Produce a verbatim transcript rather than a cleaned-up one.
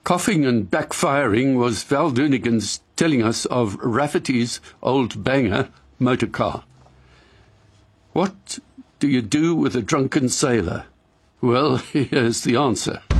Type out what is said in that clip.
Coughing and backfiring was Val Doonigan's telling us of Rafferty's old banger, Motor Car. What do you do with a drunken sailor? Well, here's the answer.